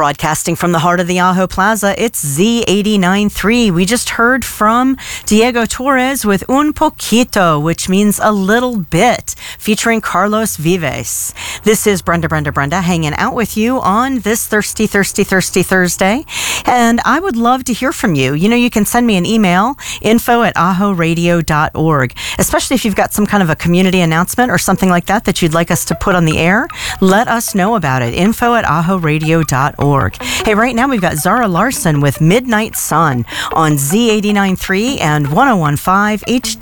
Broadcasting from the heart of the Ajo Plaza, it's Z89.3. We just heard from Diego Torres with Un Poquito, which means a little bit, featuring Carlos Vives. This is Brenda hanging out with you on this Thirsty Thursday. And I would love to hear from you. You know, you can send me an email, info@ajoradio.org, especially if you've got some kind of a community announcement or something like that you'd like us to put on the air. Let us know about it. info@ajoradio.org. Hey, right now we've got Zara Larson with Midnight Sun on Z89.3 and 101.5